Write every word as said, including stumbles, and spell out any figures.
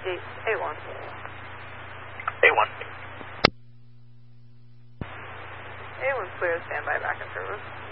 Gate A one. A one. A one's clear, standby back in service.